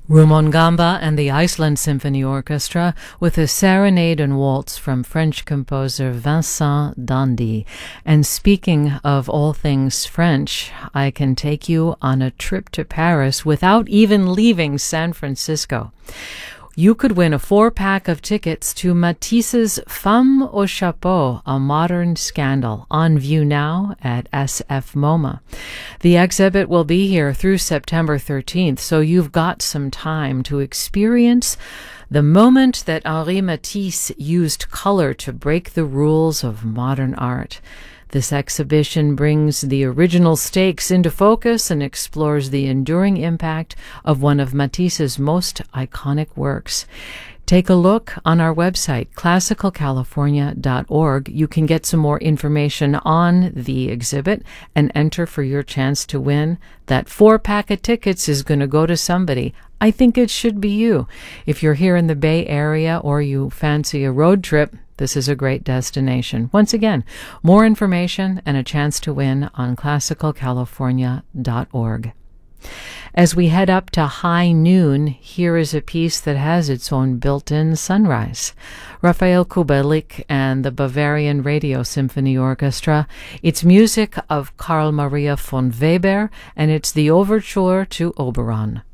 Rumongamba and the Iceland Symphony Orchestra with a serenade and waltz from French composer Vincent d'Indy. And speaking of all things French, I can take you on a trip to Paris without even leaving San Francisco. You could win a 4-pack of tickets to Matisse's Femme au Chapeau, a modern scandal, on view now at SF MoMA. The exhibit will be here through September 13th, so you've got some time to experience the moment that Henri Matisse used color to break the rules of modern art. This exhibition brings the original stakes into focus and explores the enduring impact of one of Matisse's most iconic works. Take a look on our website, classicalcalifornia.org. You can get some more information on the exhibit and enter for your chance to win. That 4-pack of tickets is going to go to somebody. I think it should be you. If you're here in the Bay Area or you fancy a road trip, this is a great destination. Once again, more information and a chance to win on classicalcalifornia.org. As we head up to high noon, here is a piece that has its own built-in sunrise. Rafael Kubelik and the Bavarian Radio Symphony Orchestra. It's music of Carl Maria von Weber, and it's the overture to Oberon.